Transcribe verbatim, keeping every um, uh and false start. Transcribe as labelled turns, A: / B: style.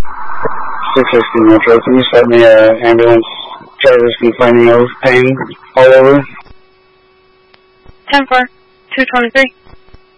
A: six sixty Metro, can you set me an ambulance? Drivers complaining of pain all over.
B: ten four, two twenty-three.